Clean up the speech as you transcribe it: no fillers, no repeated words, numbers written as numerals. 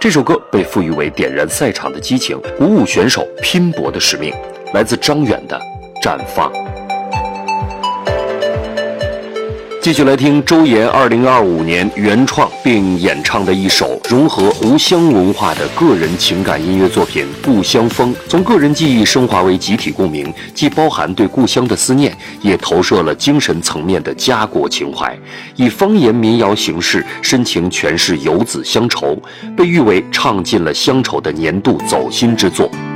这首歌被赋予为点燃赛场的激情，鼓舞选手拼搏的使命。来自张远的《绽放》。继续来听周岩2025年原创并演唱的一首融合吴湘文化的个人情感音乐作品《故乡风》，从个人记忆升华为集体共鸣，既包含对故乡的思念，也投射了精神层面的家国情怀，以方言民谣形式深情诠释游子乡愁，被誉为唱尽了乡愁的年度走心之作。